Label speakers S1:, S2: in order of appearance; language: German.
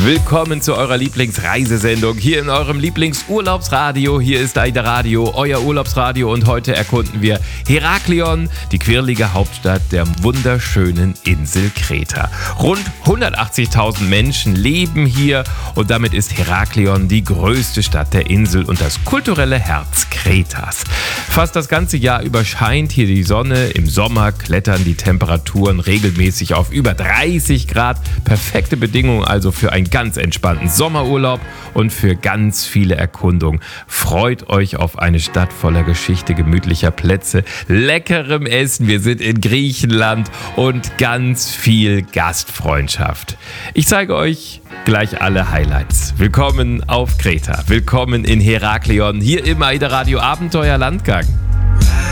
S1: Willkommen zu eurer Lieblingsreisesendung hier in eurem Lieblingsurlaubsradio. Hier ist AIDA Radio, euer Urlaubsradio, und heute erkunden wir Heraklion, die quirlige Hauptstadt der wunderschönen Insel Kreta. Rund 180.000 Menschen leben hier und damit ist Heraklion die größte Stadt der Insel und das kulturelle Herz Kretas. Fast das ganze Jahr über scheint hier die Sonne. Im Sommer klettern die Temperaturen regelmäßig auf über 30 Grad. Perfekte Bedingungen also für einen ganz entspannten Sommerurlaub und für ganz viele Erkundungen. Freut euch auf eine Stadt voller Geschichte, gemütlicher Plätze, leckerem Essen. Wir sind in Griechenland und ganz viel Gastfreundschaft. Ich zeige euch gleich alle Highlights. Willkommen auf Kreta. Willkommen in Heraklion, hier im AIDA Radio Abenteuer Landgang.